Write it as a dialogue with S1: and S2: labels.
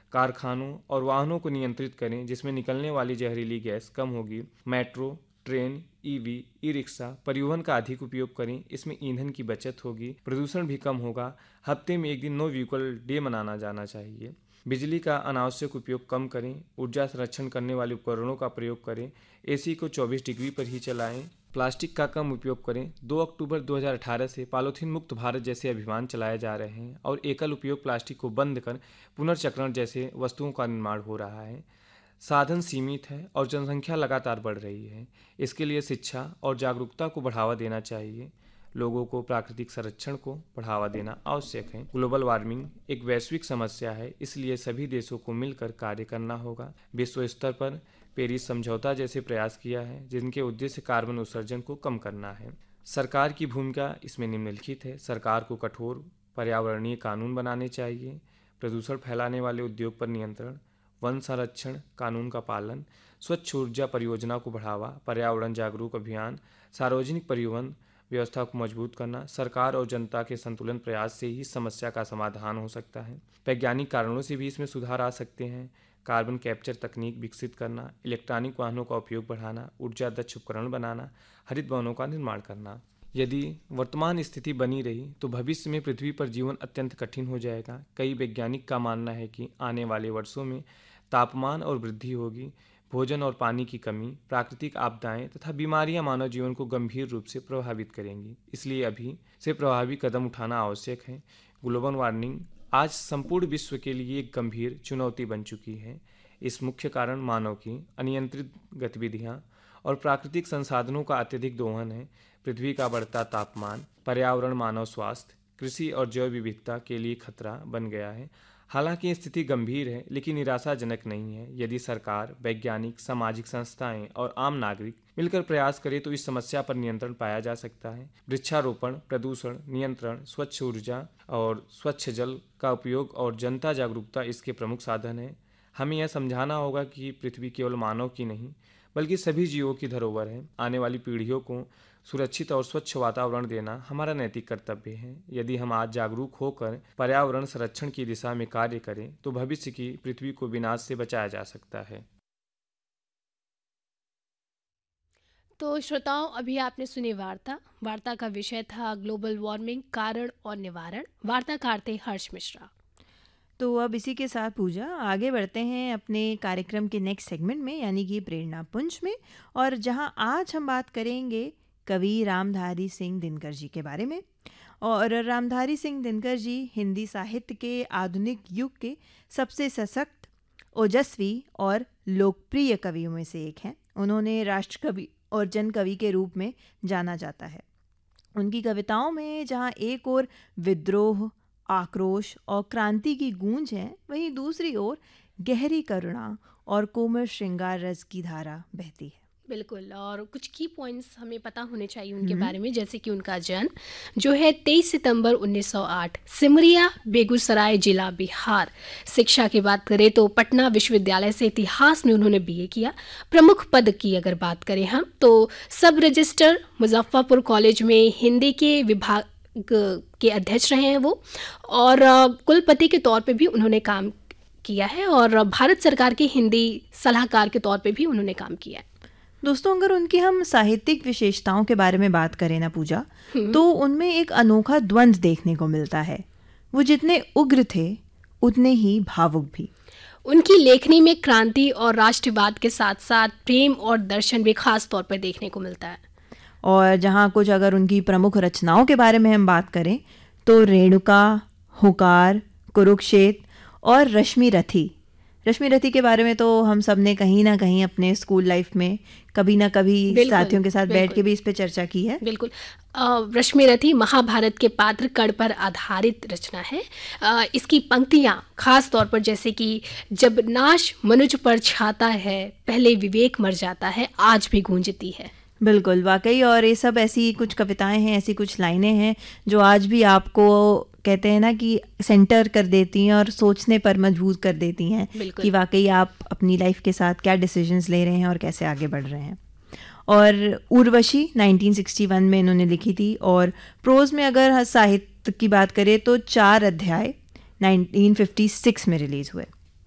S1: कारखानों और वाहनों को नियंत्रित करें जिसमें निकलने वाली जहरीली गैस कम होगी। Metro, train, EV, e rickshaw परिवहन का अधिक उपयोग करें, इसमें ईंधन की बचत होगी, प्रदूषण भी कम होगा। हफ्ते में एक दिन नो व्हीकल डे मनाना जाना चाहिए। बिजली का अनावश्यक उपयोग कम करें, ऊर्जा संरक्षण करने वाले उपकरणों का प्रयोग करें, एसी को 24 डिग्री पर ही चलाएं, प्लास्टिक का कम उपयोग करें। 2 अक्टूबर 2018 से पॉलीथीन मुक्त भारत जैसे अभियान चलाए जा रहे हैं और एकल उपयोग प्लास्टिक को बंद कर पुनर्चक्रण जैसे वस्तुओं का निर्माण हो रहा है। साधन सीमित है और जनसंख्या लगातार बढ़ रही है। इसके लिए शिक्षा और जागरूकता को बढ़ावा देना चाहिए। लोगों को प्राकृतिक संरक्षण को बढ़ावा देना आवश्यक है। ग्लोबल वार्मिंग एक वैश्विक समस्या है, इसलिए सभी देशों को मिलकर कार्य करना होगा। विश्व स्तर पर पेरिस समझौता जैसे प्रयास किया है जिनके उद्देश्य कार्बन उत्सर्जन को कम करना है। सरकार की भूमिका इसमें निम्नलिखित है। सरकार को कठोर पर्यावरणीय कानून बनाने चाहिए, प्रदूषण फैलाने वाले उद्योग पर नियंत्रण, वन संरक्षण कानून का पालन, स्वच्छ ऊर्जा परियोजना को बढ़ावा, पर्यावरण जागरूक अभियान, सार्वजनिक परिवहन व्यवस्था को मजबूत करना। सरकार और जनता के संतुलन प्रयास से ही समस्या का समाधान हो सकता है। वैज्ञानिक कारणों से भी इसमें सुधार आ सकते हैं। कार्बन कैप्चर तकनीक विकसित करना, इलेक्ट्रॉनिक वाहनों का उपयोग बढ़ाना, ऊर्जा दक्ष उपकरण बनाना, हरित वनों का निर्माण करना। यदि वर्तमान स्थिति बनी रही तो भविष्य में पृथ्वी पर जीवन अत्यंत कठिन हो जाएगा। कई वैज्ञानिक का मानना है कि आने वाले वर्षों में तापमान और वृद्धि होगी, भोजन और पानी की कमी, प्राकृतिक आपदाएं तथा बीमारियां मानव जीवन को गंभीर रूप से प्रभावित करेंगी। इसलिए अभी से प्रभावी कदम उठाना आवश्यक है। ग्लोबल वार्मिंग आज संपूर्ण विश्व के लिए एक गंभीर चुनौती बन चुकी है। इस मुख्य कारण मानव की अनियंत्रित गतिविधियां और प्राकृतिक संसाधनों का अत्यधिक दोहन है। पृथ्वी का बढ़ता तापमान पर्यावरण, मानव स्वास्थ्य, कृषि और जैव विविधता के लिए खतरा बन गया है। हालांकि स्थिति गंभीर है लेकिन निराशाजनक नहीं है। यदि सरकार, वैज्ञानिक, सामाजिक संस्थाएं और आम नागरिक मिलकर प्रयास करें तो इस समस्या पर नियंत्रण पाया जा सकता है। वृक्षारोपण, प्रदूषण नियंत्रण, स्वच्छ ऊर्जा और स्वच्छ जल का उपयोग और जनता जागरूकता इसके प्रमुख साधन हैं। हमें यह समझाना होगा कि पृथ्वी केवल मानव की नहीं बल्कि सभी जीवों की धरोहर है। आने वाली पीढ़ियों को सुरक्षित और स्वच्छ वातावरण देना हमारा नैतिक कर्तव्य है। यदि हम आज जागरूक होकर पर्यावरण संरक्षण की दिशा में कार्य करें तो भविष्य की पृथ्वी को विनाश से बचाया जा सकता है।
S2: तो श्रोताओं, अभी आपने सुनी वार्ता का विषय था ग्लोबल वार्मिंग, कारण और निवारण। वार्ताकार थे हर्ष मिश्रा।
S3: तो अब इसी के साथ पूजा आगे बढ़ते हैं अपने कार्यक्रम के नेक्स्ट सेगमेंट में, यानी कि प्रेरणा पुंज में, और जहां आज हम बात करेंगे कवि रामधारी सिंह दिनकर जी के बारे में। और रामधारी सिंह दिनकर जी हिंदी साहित्य के आधुनिक युग के सबसे सशक्त, ओजस्वी और लोकप्रिय कवियों में से एक हैं। उन्होंने राष्ट्रकवि और जन कवि के रूप में जाना जाता है। उनकी कविताओं में जहाँ एक ओर विद्रोह, आक्रोश और क्रांति की गूंज है, वहीं दूसरी ओर गहरी करुणा और कोमल श्रृंगार रस की धारा बहती है।
S2: बिल्कुल, और कुछ की पॉइंट्स हमें पता होने चाहिए उनके बारे में, जैसे कि उनका जन्म जो है 23 सितंबर 1908 सिमरिया, बेगूसराय जिला, बिहार। शिक्षा की बात करें तो पटना विश्वविद्यालय से इतिहास में उन्होंने बीए किया। प्रमुख पद की अगर बात करें हम तो सब रजिस्टर मुजफ्फरपुर कॉलेज में हिंदी के विभाग के अध्यक्ष रहे हैं वो, और कुलपति के तौर पे भी उन्होंने काम किया है, और भारत सरकार के हिंदी सलाहकार के तौर पे भी उन्होंने काम किया है।
S3: दोस्तों, अगर उनकी हम साहित्यिक विशेषताओं के बारे में बात करें ना पूजा, तो उनमें एक अनोखा द्वंद्व देखने को मिलता है। वो जितने उग्र थे उतने ही भावुक भी।
S2: उनकी लेखनी में क्रांति और राष्ट्रवाद के साथ साथ प्रेम और दर्शन भी खास तौर पर देखने को मिलता है।
S3: और जहाँ कुछ अगर उनकी प्रमुख रचनाओं के बारे में हम बात करें तो रेणुका, हुकार, कुरुक्षेत्र और रश्मि रथी के बारे में तो हम सब ने कहीं ना कहीं अपने स्कूल लाइफ में कभी ना कभी साथियों के साथ बैठ के भी इस पे चर्चा की है।
S2: बिल्कुल, रश्मि रथी महाभारत के पात्र कर्ण पर आधारित रचना है। इसकी पंक्तियां खास तौर पर, जैसे कि जब नाश मनुज पर छाता है, पहले विवेक मर जाता है, आज भी गूंजती है।
S3: बिल्कुल, वाकई। और ये सब ऐसी कुछ कविताएं हैं, ऐसी कुछ लाइनें हैं जो आज भी आपको कहते हैं ना कि सेंटर कर देती हैं और सोचने पर मजबूर कर देती हैं कि वाकई आप अपनी लाइफ के साथ क्या डिसीजंस ले रहे हैं और कैसे आगे बढ़ रहे हैं। और उर्वशी 1961 में इन्होंने लिखी थी। और प्रोज में अगर साहित्य की बात करें तो 4 अध्याय 1956 में रिलीज़ हुए।